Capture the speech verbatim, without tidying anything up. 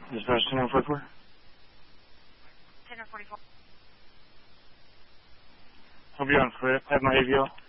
Dispatch ten oh forty-four. ten forty-four. Hope you're on clear. I have my A V L.